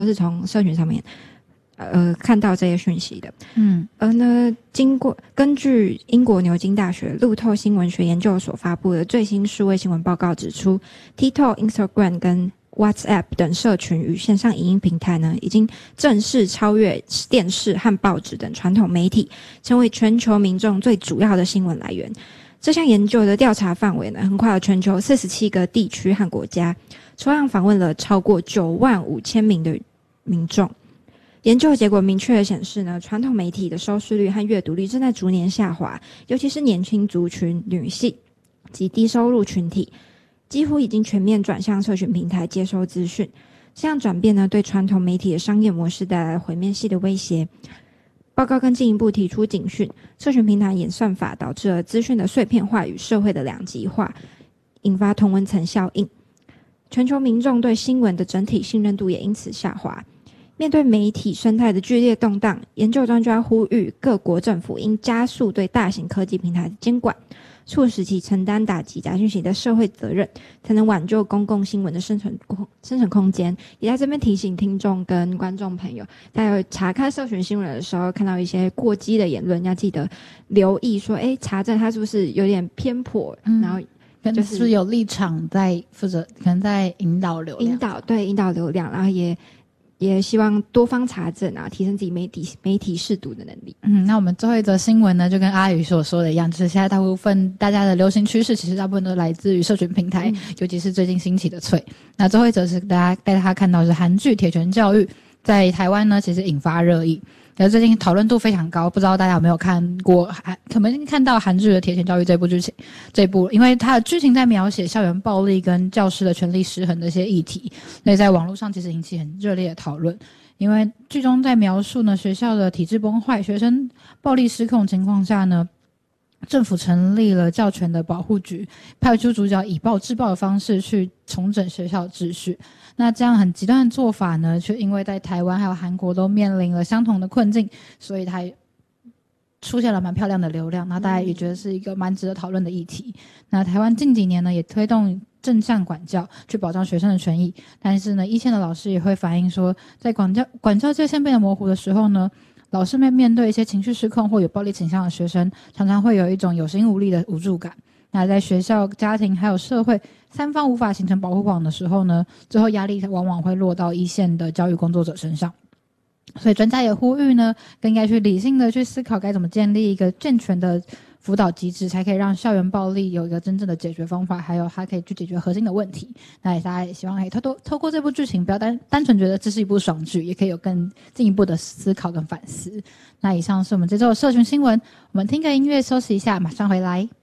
是从社群上面看到这些讯息的。根据英国牛津大学路透新闻学研究所发布的最新数位新闻报告指出， TikTok、Instagram 跟 WhatsApp 等社群与线上影音平台呢，已经正式超越电视和报纸等传统媒体，成为全球民众最主要的新闻来源。这项研究的调查范围呢，横跨了全球47个地区和国家，抽样访问了超过95000名的民众。研究结果明确地显示呢，传统媒体的收视率和阅读率正在逐年下滑，尤其是年轻族群、女性及低收入群体，几乎已经全面转向社群平台接收资讯。这样转变呢，对传统媒体的商业模式带来毁灭性的威胁。报告更进一步提出警讯，社群平台演算法导致了资讯的碎片化与社会的两极化，引发同温层效应。全球民众对新闻的整体信任度也因此下滑。面对媒体生态的剧烈动荡，研究专家呼吁各国政府应加速对大型科技平台的监管，促使其承担打击假讯息的社会责任，才能挽救公共新闻的生存空间。也在这边提醒听众跟观众朋友，大家有查看社群新闻的时候，看到一些过激的言论，要记得留意说，查证它是不是有点偏颇，然后就是不是有立场在负责，可能在引导流量， 引导流量，然后也希望多方查证啊，提升自己媒体识读的能力。 那我们最后一则新闻呢，就跟阿宇所说的一样，就是现在大部分大家的流行趋势，其实大部分都来自于社群平台，尤其是最近兴起的脆。那最后一则是带大家看到是韩剧《铁拳教育》在台湾呢，其实引发热议。最近讨论度非常高，不知道大家有没有看过，可能看到韩剧的《铁拳教育》这部剧情，因为它的剧情在描写校园暴力跟教师的权力失衡的一些议题，所以在网络上其实引起很热烈的讨论。因为剧中在描述呢学校的体制崩坏、学生暴力失控情况下呢，政府成立了教权的保护局，派出主角以暴制暴的方式去重整学校秩序。那这样很极端的做法呢，却因为在台湾还有韩国都面临了相同的困境，所以它出现了蛮漂亮的流量，那大家也觉得是一个蛮值得讨论的议题。那台湾近几年呢，也推动正向管教去保障学生的权益，但是呢，一线的老师也会反映说，在管教界限变得模糊的时候呢，老师们面对一些情绪失控或有暴力倾向的学生，常常会有一种有心无力的无助感。那在学校、家庭还有社会三方无法形成保护网的时候呢，最后压力往往会落到一线的教育工作者身上。所以专家也呼吁呢，更应该去理性的去思考该怎么建立一个健全的辅导机制，才可以让校园暴力有一个真正的解决方法，还有它可以去解决核心的问题。那大家也希望可以透过这部剧情，不要单纯觉得这是一部爽剧，也可以有更进一步的思考跟反思。那以上是我们这周的社群新闻，我们听个音乐休息一下，马上回来。